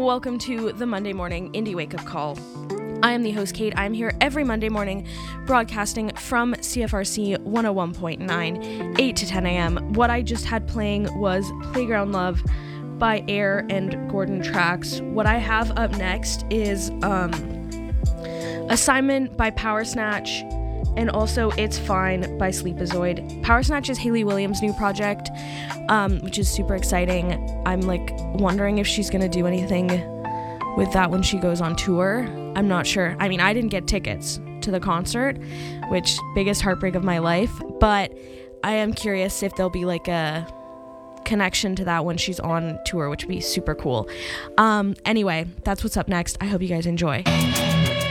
welcome to the Monday morning Indie Wake Up Call. I am the host, Kate. I'm here every Monday morning broadcasting from CFRC 101.9, 8 to 10 a.m. What I just had playing was Playground Love by Air and Gordon Tracks. What I have up next is Assignment by Power Snatch, and also It's Fine by Sleepazoid. Power Snatch is Hayley Williams' new project, which is super exciting. I'm wondering if she's gonna do anything with that when she goes on tour. I'm not sure. I mean, I didn't get tickets to the concert, which biggest heartbreak of my life, but I am curious if there'll be a connection to that when she's on tour, which would be super cool. Anyway, that's what's up next. I hope you guys enjoy.